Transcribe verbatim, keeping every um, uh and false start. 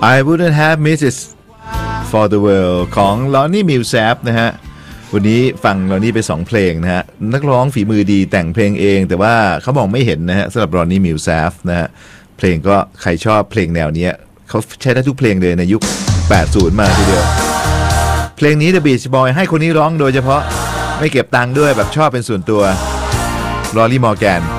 I wouldn't have missed it for the world ของ Lonnie Milsap นะฮะวันนี้ฟัง Lonnie ไปสองเพลงนะฮะนักร้องฝีมือดีแต่งเพลงเองแต่ว่าเขามองไม่เห็นนะฮะสำหรับ Lonnie Milsap นะฮะเพลงก็ใครชอบเพลงแนวนี้เขาใช้ได้ทุกเพลงเลยในยุคแปดสิบมาทีเดียวเพลงนี้ The Beach Boys ให้คนนี้ร้องโดยเฉพาะไม่เก็บตังค์ด้วยแบบชอบเป็นส่วนตัว Rory Morgan